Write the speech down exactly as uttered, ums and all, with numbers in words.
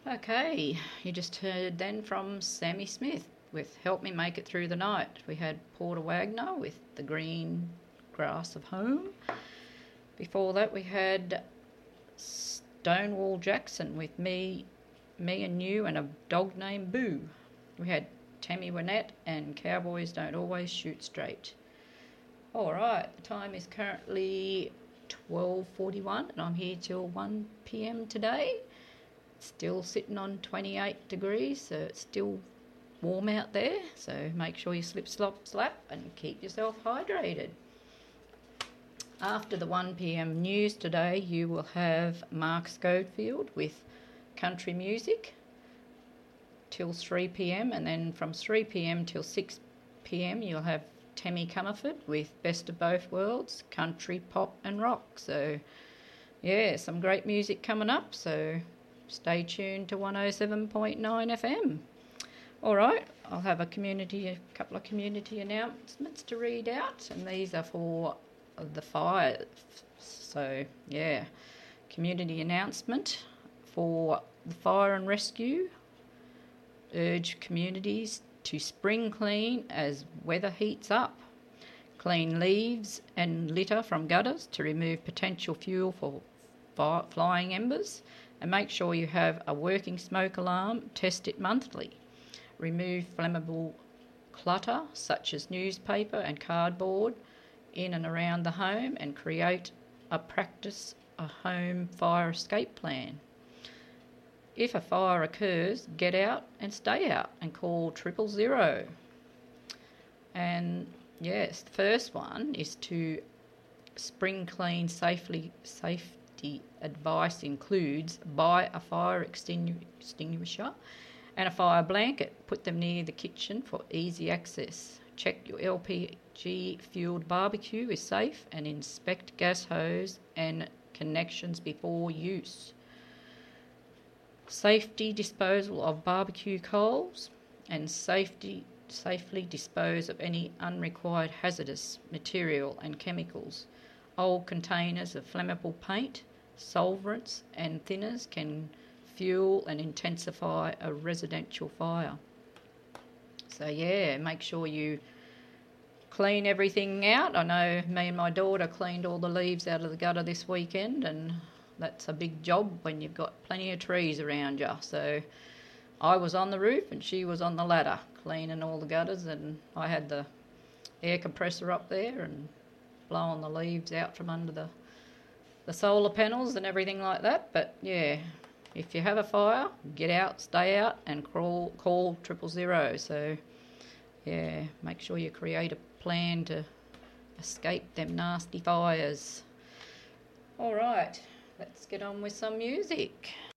Okay, you just heard then from Sammy Smith with Help Me Make It Through the Night. We had Porter Wagner with The Green Grass of Home. Before that we had Stonewall Jackson with Me, Me and You and a Dog Named Boo. We had Tammy Wynette and Cowboys Don't Always Shoot Straight. Alright, the time is currently twelve forty-one and I'm here till one p.m. today. Still sitting on twenty-eight degrees, so it's still warm out there, so make sure you slip slop slap and keep yourself hydrated. After the one p.m. news today you will have Mark Schofield with country music till three p.m. and then from three p.m. till six p.m. you'll have Tammy Comerford with Best of Both Worlds, country, pop and rock. So yeah, some great music coming up, so stay tuned to one oh seven point nine F M. Alright, I'll have a community, a couple of community announcements to read out, and these are for the fires. So yeah, community announcement for the fire and rescue. Urge communities to spring clean as weather heats up. Clean leaves and litter from gutters to remove potential fuel for fire, flying embers. And make sure you have a working smoke alarm, test it monthly. Remove flammable clutter such as newspaper and cardboard in and around the home and create a practice a home fire escape plan. If a fire occurs, get out and stay out and call triple zero. And yes, the first one is to spring clean safely safe advice includes buy a fire extinguisher and a fire blanket. Put them near the kitchen for easy access. Check your L P G fueled barbecue is safe and inspect gas hose and connections before use. Safety disposal of barbecue coals and safety safely dispose of any unrequired hazardous material and chemicals. Old containers of flammable paint, solvents and thinners can fuel and intensify a residential fire. So yeah, make sure you clean everything out. I know me and my daughter cleaned all the leaves out of the gutter this weekend, and that's a big job when you've got plenty of trees around you. So I was on the roof and she was on the ladder cleaning all the gutters, and I had the air compressor up there and blowing the leaves out from under the the solar panels and everything like that. But yeah, if you have a fire, get out, stay out and crawl, call triple zero. So yeah, make sure you create a plan to escape them nasty fires. Alright, let's get on with some music.